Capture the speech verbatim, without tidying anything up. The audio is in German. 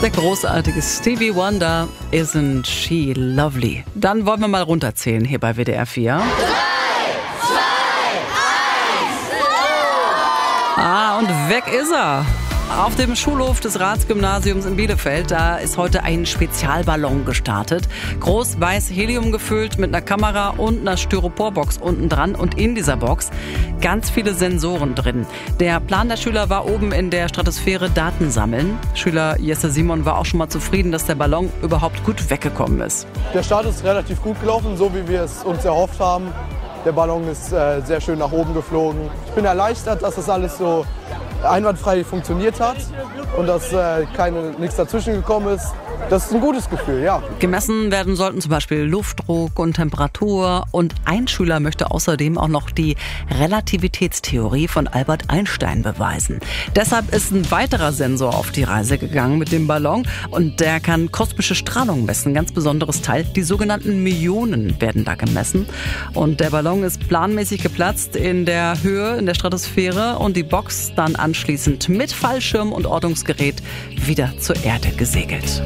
Der großartige Stevie Wonder, Isn't She Lovely? Dann wollen wir mal runterzählen hier bei W D R vier. Ah, und weg ist er. Auf dem Schulhof des Ratsgymnasiums in Bielefeld, da ist heute ein Spezialballon gestartet. Groß weiß Helium gefüllt mit einer Kamera und einer Styroporbox unten dran. Und in dieser Box ganz viele Sensoren drin. Der Plan der Schüler war oben in der Stratosphäre Daten sammeln. Schüler Jesse Simon war auch schon mal zufrieden, dass der Ballon überhaupt gut weggekommen ist. Der Start ist relativ gut gelaufen, so wie wir es uns erhofft haben. Der Ballon ist äh, sehr schön nach oben geflogen. Ich bin erleichtert, dass das alles so einwandfrei funktioniert hat und dass äh, keine, nichts dazwischen gekommen ist. Das ist ein gutes Gefühl, ja. Gemessen werden sollten zum Beispiel Luftdruck und Temperatur. Und ein Schüler möchte außerdem auch noch die Relativitätstheorie von Albert Einstein beweisen. Deshalb ist ein weiterer Sensor auf die Reise gegangen mit dem Ballon. Und der kann kosmische Strahlung messen, ein ganz besonderes Teil. Die sogenannten Myonen werden da gemessen. Und der Ballon ist planmäßig geplatzt in der Höhe, in der Stratosphäre. Und die Box dann anschließend mit Fallschirm und Ortungsgerät wieder zur Erde gesegelt.